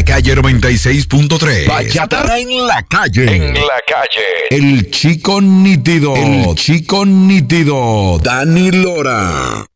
la calle 96.3. Bachata en la calle. En la calle. El chico nítido. El chico nítido. Dani Lora.